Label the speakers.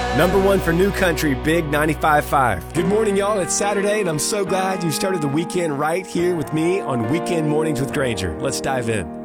Speaker 1: Number one for New Country, Big 95.5. Good morning, y'all. It's Saturday, and I'm so glad you started the weekend right here with me on Weekend Mornings with Granger. Let's dive in.